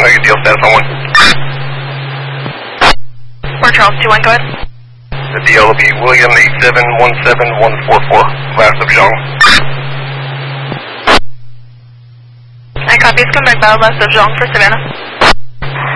know your deal status on 1. Port Charles 2-1, go ahead. The deal will be William 8717144, last of Jean. I copy, it's come back by last of Jean for Savannah.